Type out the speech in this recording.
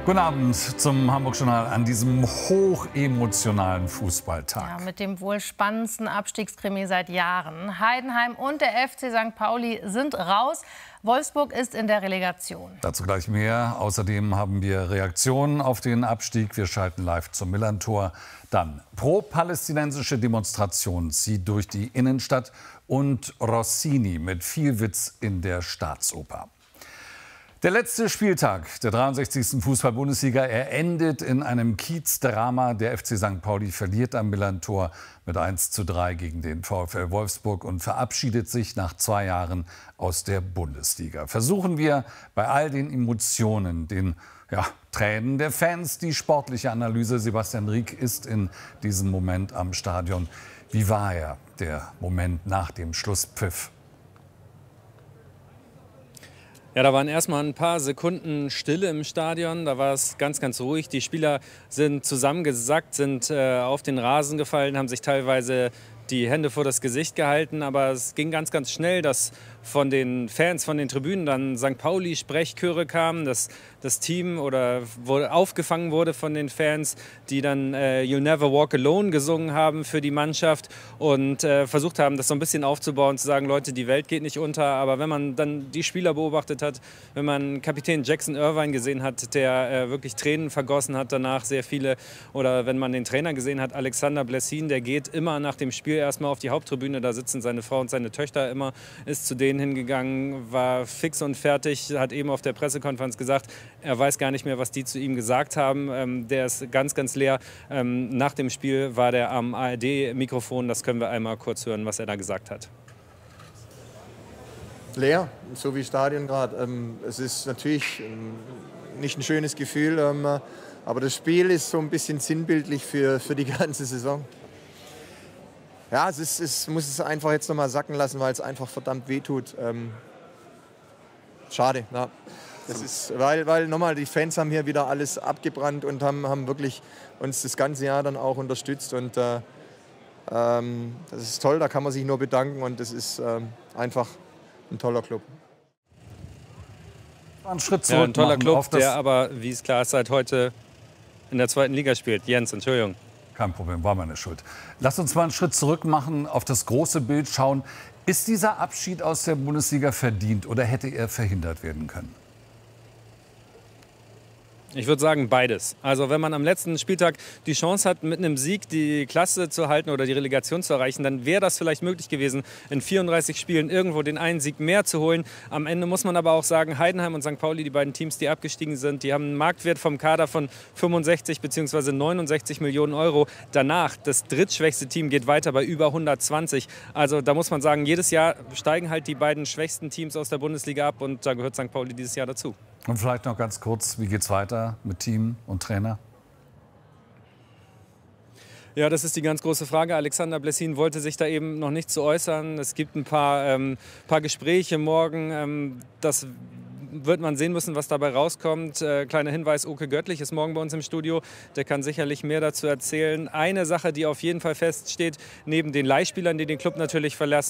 Guten Abend zum Hamburg-Journal an diesem hochemotionalen Fußballtag. Ja, mit dem wohl spannendsten Abstiegskrimi seit Jahren. Heidenheim und der FC St. Pauli sind raus. Wolfsburg ist in der Relegation. Dazu gleich mehr. Außerdem haben wir Reaktionen auf den Abstieg. Wir schalten live zum Millerntor. Dann pro-palästinensische Demonstration zieht durch die Innenstadt und Rossini mit viel Witz in der Staatsoper. Der letzte Spieltag der 63. Fußball-Bundesliga, er endet in einem Kiez-Drama. Der FC St. Pauli verliert am Millerntor mit 1:3 gegen den VfL Wolfsburg und verabschiedet sich nach 2 Jahren aus der Bundesliga. Versuchen wir bei all den Emotionen, den Tränen der Fans, die sportliche Analyse. Sebastian Rieck ist in diesem Moment am Stadion. Wie war er, der Moment nach dem Schlusspfiff? Ja, da waren erstmal ein paar Sekunden Stille im Stadion. Da war es ganz, ganz ruhig. Die Spieler sind zusammengesackt, sind auf den Rasen gefallen, haben sich teilweise die Hände vor das Gesicht gehalten. Aber es ging ganz, ganz schnell, dass von den Fans, von den Tribünen dann St. Pauli-Sprechchöre kamen, dass das Team aufgefangen wurde von den Fans, die dann You'll Never Walk Alone gesungen haben für die Mannschaft und versucht haben, das so ein bisschen aufzubauen, zu sagen, Leute, die Welt geht nicht unter. Aber wenn man dann die Spieler beobachtet hat, wenn man Kapitän Jackson Irvine gesehen hat, der wirklich Tränen vergossen hat danach, sehr viele, oder wenn man den Trainer gesehen hat, Alexander Blessin, der geht immer nach dem Spiel erstmal auf die Haupttribüne, da sitzen seine Frau und seine Töchter immer, ist zu denen hingegangen, war fix und fertig, hat eben auf der Pressekonferenz gesagt, er weiß gar nicht mehr, was die zu ihm gesagt haben. Der ist ganz, ganz leer. Nach dem Spiel war der am ARD-Mikrofon. Das können wir einmal kurz hören, was er da gesagt hat. Leer, so wie Stadion gerade. Es ist natürlich nicht ein schönes Gefühl, aber das Spiel ist so ein bisschen sinnbildlich für die ganze Saison. Ja, muss es einfach jetzt noch mal sacken lassen, weil es einfach verdammt wehtut. Schade, ja. Das ist, weil nochmal, die Fans haben hier wieder alles abgebrannt und haben wirklich uns das ganze Jahr dann auch unterstützt. Und das ist toll, da kann man sich nur bedanken und das ist einfach ein toller Club. Ein Schritt zurück. Ja, ein toller Club, der aber, wie es klar ist, seit heute in der 2. Liga spielt. Jens, Entschuldigung. Kein Problem, war meine Schuld. Lass uns mal einen Schritt zurück machen, auf das große Bild schauen. Ist dieser Abschied aus der Bundesliga verdient oder hätte er verhindert werden können? Ich würde sagen beides. Also wenn man am letzten Spieltag die Chance hat, mit einem Sieg die Klasse zu halten oder die Relegation zu erreichen, dann wäre das vielleicht möglich gewesen, in 34 Spielen irgendwo den einen Sieg mehr zu holen. Am Ende muss man aber auch sagen, Heidenheim und St. Pauli, die beiden Teams, die abgestiegen sind, die haben einen Marktwert vom Kader von 65 bzw. 69 Millionen Euro. Danach, das drittschwächste Team geht weiter bei über 120. Also da muss man sagen, jedes Jahr steigen halt die beiden schwächsten Teams aus der Bundesliga ab und da gehört St. Pauli dieses Jahr dazu. Und vielleicht noch ganz kurz, wie geht's weiter mit Team und Trainer? Ja, das ist die ganz große Frage. Alexander Blessin wollte sich da eben noch nicht zu äußern. Es gibt ein paar Gespräche morgen. Das wird man sehen müssen, was dabei rauskommt. Kleiner Hinweis, Oke Göttlich ist morgen bei uns im Studio. Der kann sicherlich mehr dazu erzählen. Eine Sache, die auf jeden Fall feststeht, neben den Leihspielern, die den Club natürlich verlassen,